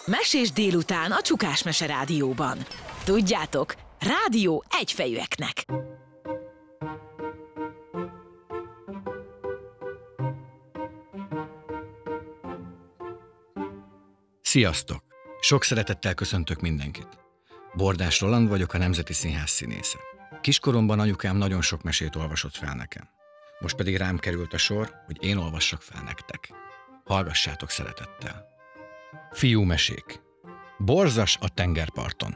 Mesés délután a Csukás Mese Rádióban. Tudjátok, rádió egyfejűeknek. Sziasztok! Sok szeretettel köszöntök mindenkit. Bordás Roland vagyok, a Nemzeti Színház színésze. Kiskoromban anyukám nagyon sok mesét olvasott fel nekem. Most pedig rám került a sor, hogy én olvassak fel nektek. Hallgassátok szeretettel. Fiúmesék. Borzas a tengerparton.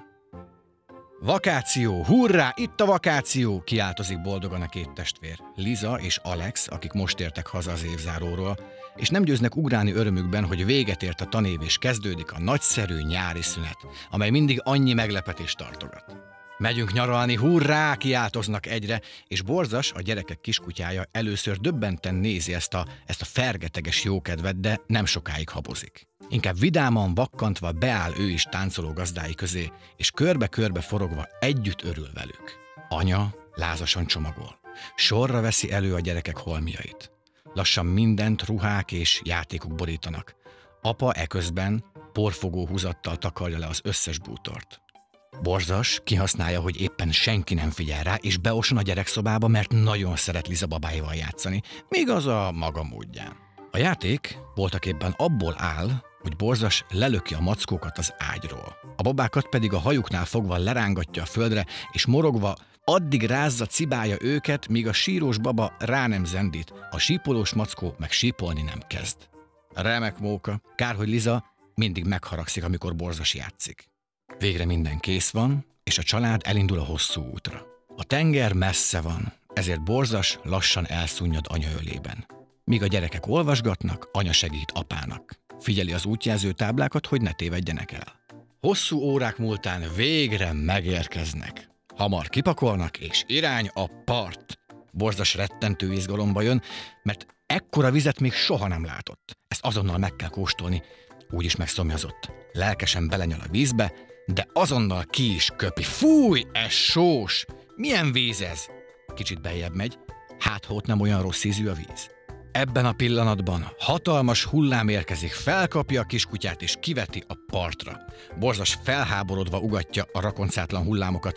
Vakáció, hurrá, itt a vakáció! Kiáltozik boldogan a két testvér, Liza és Alex, akik most értek haza az évzáróról, és nem győznek ugrálni örömükben, hogy véget ért a tanév és kezdődik a nagyszerű nyári szünet, amely mindig annyi meglepetést tartogat. Megyünk nyaralni, hurrá, kiáltoznak egyre, és Borzas, a gyerekek kiskutyája először döbbenten nézi ezt a fergeteges jókedvet, de nem sokáig habozik. Inkább vidáman, vakkantva beáll ő is táncoló gazdái közé, és körbe-körbe forogva együtt örül velük. Anya lázasan csomagol. Sorra veszi elő a gyerekek holmiait. Lassan mindent ruhák és játékok borítanak. Apa eközben porfogó húzattal takarja le az összes bútort. Borzas kihasználja, hogy éppen senki nem figyel rá, és beoson a gyerekszobába, mert nagyon szeret Liza babáival játszani, még az a maga módján. A játék voltaképpen abból áll, hogy Borzas lelöki a mackókat az ágyról. A babákat pedig a hajuknál fogva lerángatja a földre, és morogva addig rázza, cibálja őket, míg a sírós baba rá nem zendít, a sípolós mackó meg sípolni nem kezd. Remek móka, kár, hogy Liza mindig megharagszik, amikor Borzas játszik. Végre minden kész van, és a család elindul a hosszú útra. A tenger messze van, ezért Borzas lassan elszunnyad anya ölében. Míg a gyerekek olvasgatnak, anya segít apának. Figyeli az útjelző táblákat, hogy ne tévedjenek el. Hosszú órák múltán végre megérkeznek. Hamar kipakolnak, és irány a part. Borzas rettentő izgalomba jön, mert ekkora vizet még soha nem látott. Ezt azonnal meg kell kóstolni, úgyis megszomjazott. Lelkesen belenyal a vízbe, de azonnal ki is köpi. Fúj, ez sós! Milyen víz ez? Kicsit beljebb megy, hát ha ott nem olyan rossz ízű a víz. Ebben a pillanatban hatalmas hullám érkezik, felkapja a kiskutyát és kiveti a partra. Borzas felháborodva ugatja a rakoncátlan hullámokat.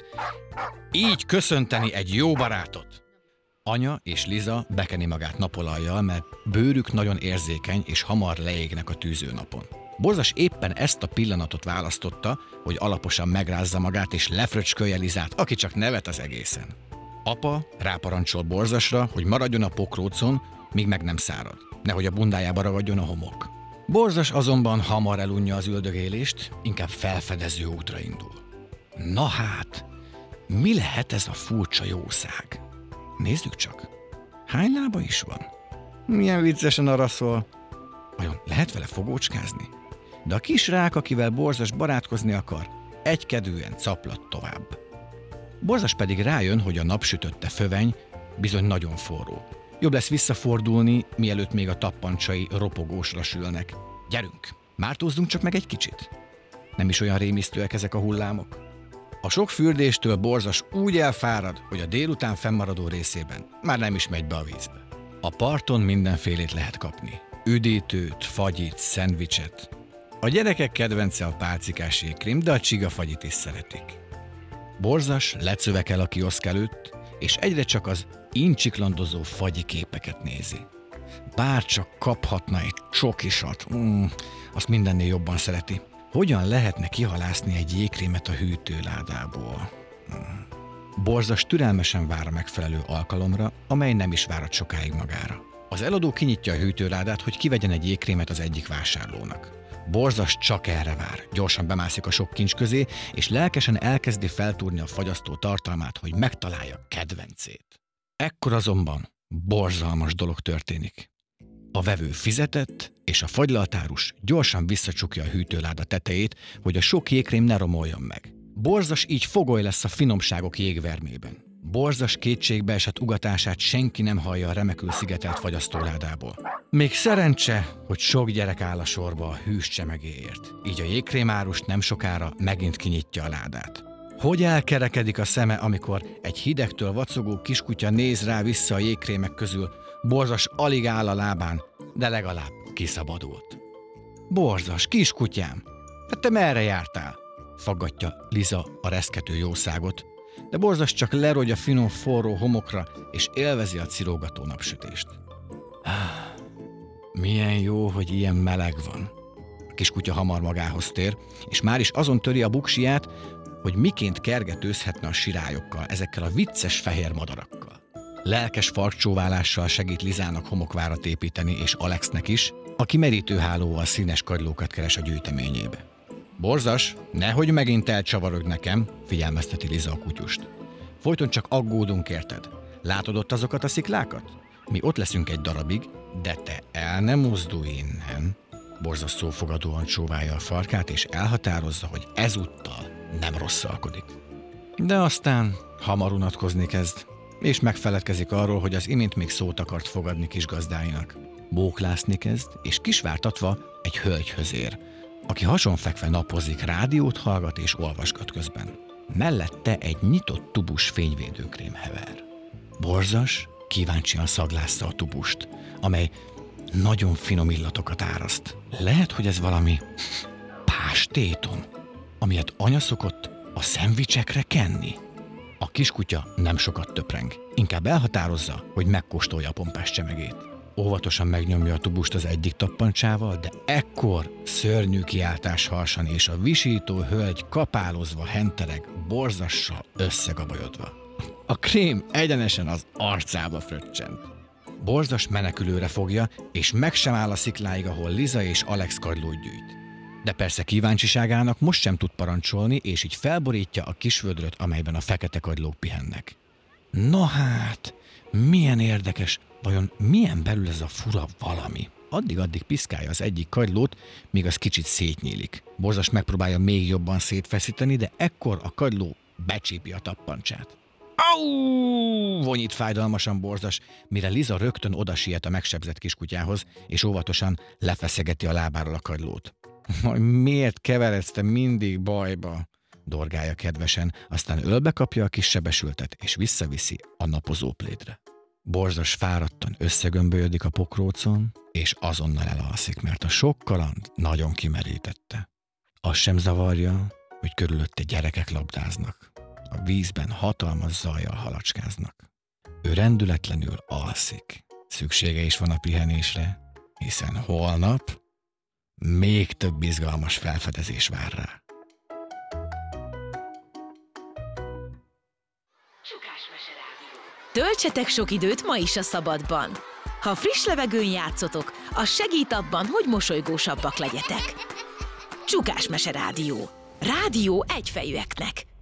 Így köszönteni egy jó barátot! Anya és Liza bekeni magát napolajjal, mert bőrük nagyon érzékeny és hamar leégnek a tűzőnapon. Borzas éppen ezt a pillanatot választotta, hogy alaposan megrázza magát és lefröcskölje Lizát, aki csak nevet az egészen. Apa ráparancsol Borzasra, hogy maradjon a pokrócon, míg meg nem szárad, nehogy a bundájába ragadjon a homok. Borzas azonban hamar elunja az üldögélést, inkább felfedező útra indul. Na hát, mi lehet ez a furcsa jószág? Nézzük csak, hány lába is van? Milyen viccesen araszol. Vajon lehet vele fogócskázni? De a kis rák, akivel Borzas barátkozni akar, egykedvűen caplat tovább. Borzas pedig rájön, hogy a napsütötte föveny bizony nagyon forró. Jobb lesz visszafordulni, mielőtt még a tappancsai ropogósra sülnek. Gyerünk, mártózzunk csak meg egy kicsit. Nem is olyan rémisztőek ezek a hullámok. A sok fürdéstől Borzas úgy elfárad, hogy a délután fennmaradó részében már nem is megy be a vízbe. A parton mindenfélét lehet kapni. Üdítőt, fagyit, szendvicset. A gyerekek kedvence a pálcikás jégkrém, de a csigafagyit is szeretik. Borzas lecövekel a kioszk előtt, és egyre csak az incsiklandozó fagyi képeket nézi. Bárcsak kaphatna egy csokisat, azt mindennél jobban szereti. Hogyan lehetne kihalászni egy jégkrémet a hűtőládából? Borzas türelmesen vár a megfelelő alkalomra, amely nem is várat sokáig magára. Az eladó kinyitja a hűtőládát, hogy kivegyen egy jégkrémet az egyik vásárlónak. Borzas csak erre vár, gyorsan bemászik a sok kincs közé, és lelkesen elkezdi feltúrni a fagyasztó tartalmát, hogy megtalálja kedvencét. Ekkor azonban borzalmas dolog történik. A vevő fizetett, és a fagylaltárus gyorsan visszacsukja a hűtőláda tetejét, hogy a sok jégkrém ne romoljon meg. Borzas így fogoly lesz a finomságok jégvermében. Borzas kétségbeesett ugatását senki nem hallja a remekül szigetelt fagyasztóládából. Még szerencse, hogy sok gyerek áll a sorba a hűs csemegéért, így a jégkrémárus nem sokára megint kinyitja a ládát. Hogy elkerekedik a szeme, amikor egy hidegtől vacogó kiskutya néz rá vissza a jégkrémek közül. Borzas alig áll a lábán, de legalább kiszabadult. Borzas, kiskutyám, Hát te merre jártál? Faggatja Liza a reszkető jószágot, de Borzas csak lerogy a finom forró homokra, és élvezi a cirógató napsütést. Milyen jó, hogy ilyen meleg van. A kiskutya hamar magához tér, és már is azon töri a buksiját, hogy miként kergetőzhetne a sirályokkal, ezekkel a vicces fehér madarakkal. Lelkes farkcsóválással segít Lizának homokvárat építeni, és Alexnek is, aki merítőhálóval színes kagylókat keres a gyűjteményébe. Borzas, nehogy megint elcsavarogj nekem, figyelmezteti Liza a kutyust. Folyton csak aggódunk érted. Látod ott azokat a sziklákat? Mi ott leszünk egy darabig, de te el nem mozdulj innen. Borzas szófogadóan csóválja a farkát, és elhatározza, hogy ezúttal nem rosszalkodik. De aztán hamar unatkozni kezd, és megfeledkezik arról, hogy az imént még szót akart fogadni kisgazdáinak. Bóklászni kezd, és kisvártatva egy hölgyhöz ér, aki hasonfekve napozik, rádiót hallgat és olvasgat közben. Mellette egy nyitott tubus fényvédőkrém hever. Borzas kíváncsian szaglásza a tubust, amely nagyon finom illatokat áraszt. Lehet, hogy ez valami pástétom, amilyet anya szokott a szendvicsekre kenni. A kiskutya nem sokat töpreng, inkább elhatározza, hogy megkóstolja a pompás csemegét. Óvatosan megnyomja a tubust az egyik tappancsával, de ekkor szörnyű kiáltás harsan, és a visító hölgy kapálozva hentereg, Borzassal összegabajodva. A krém egyenesen az arcába fröccsent. Borzas menekülőre fogja, és meg sem áll a szikláig, ahol Liza és Alex kagylót gyűjt. De persze kíváncsiságának most sem tud parancsolni, és így felborítja a kisvödröt, amelyben a fekete kagylók pihennek. Na hát, milyen érdekes, vajon milyen belül ez a fura valami? Addig-addig piszkálja az egyik kagylót, míg az kicsit szétnyílik. Borzas megpróbálja még jobban szétfeszíteni, de ekkor a kagyló becsípi a tappancsát. Au! Vonyít fájdalmasan Borzas, mire Liza rögtön odasiet a megsebzett kiskutyához, és óvatosan lefeszegeti a lábáról a kagylót. Miért keveredsz te mindig bajba? Dorgálja kedvesen, aztán ölbe kapja a kis sebesültet, és visszaviszi a napozóplédre. Borzas fáradtan összegömbölyödik a pokrócon, és azonnal elalszik, mert a sok kaland nagyon kimerítette. Az sem zavarja, hogy körülötte gyerekek labdáznak. A vízben hatalmas zajjal halacskáznak. Ő rendületlenül alszik. Szüksége is van a pihenésre, hiszen holnap még több izgalmas felfedezés vár rá. Töltsetek sok időt ma is a szabadban. Ha friss levegőn játszotok, az segít abban, hogy mosolygósabbak legyetek. Csukásmese Rádió. Rádió egyfejűeknek.